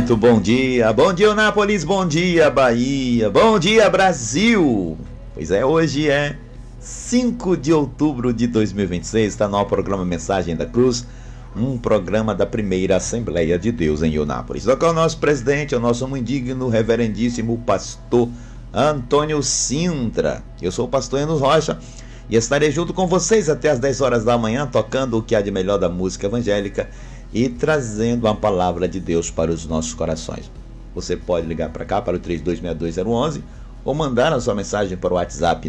Muito bom dia, Eunápolis, bom dia, Bahia, bom dia, Brasil. Pois é, hoje é 5 de outubro de 2026, está no ar o programa Mensagem da Cruz, um programa da primeira Assembleia de Deus em Eunápolis. Aqui é o nosso presidente, é o nosso muito digno, reverendíssimo pastor Antônio Sintra. Eu sou o pastor Enos Rocha e estarei junto com vocês até as 10 horas da manhã, tocando o que há de melhor da música evangélica e trazendo a palavra de Deus para os nossos corações. Você pode ligar para cá, para o 3262-011, ou mandar a sua mensagem para o WhatsApp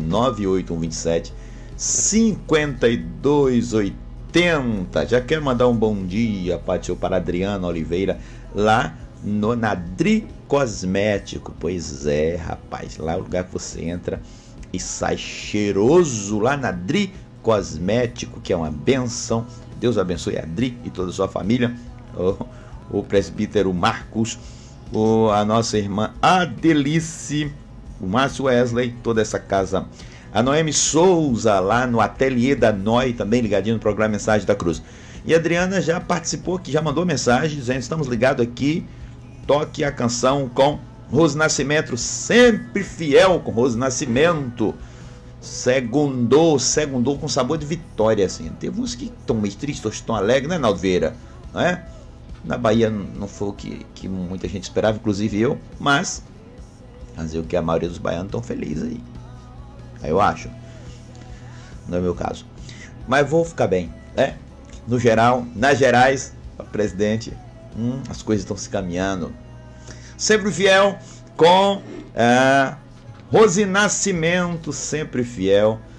98127-5280. Já quero mandar um bom dia para a Adriana Oliveira, lá no Nadri Cosmético. Pois é, rapaz, lá é o lugar que você entra e sai cheiroso, lá na Nadri Cosmético, que é uma benção. Deus abençoe a Adri e toda a sua família, o presbítero Marcos, a nossa irmã Adelice, o Márcio Wesley, toda essa casa, a Noemi Souza, lá no ateliê da Noi, também ligadinho no programa Mensagem da Cruz. E a Adriana já participou aqui, já mandou mensagem dizendo: estamos ligados aqui, toque a canção com Rose Nascimento, sempre fiel com Rose Nascimento. Segundou com sabor de vitória, assim. Teve uns que estão meio tristes, outros estão alegres, né, Naldo Vieira? Não é? Na Bahia não foi o que muita gente esperava, inclusive eu, mas dizer o que a maioria dos baianos estão felizes aí. Eu acho. Não é o meu caso. Mas vou ficar bem, né? No geral, nas gerais, presidente, as coisas estão se caminhando. Sempre fiel com Rose Nascimento, sempre fiel.